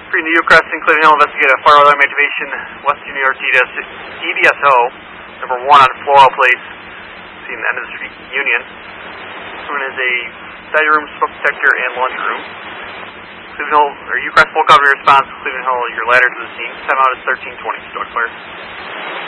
Free New Crest and Cleveland Hill investigate a fire alarm activation. Western New York EDSO, number 1 on Floral Place, seeing the end of the street, Union. This one is a study room, smoke detector, and laundry room. Cleveland Hill, or UCrest full cover response. Cleveland Hill, your ladder to the scene. Time out is 13:20. Dog Fire.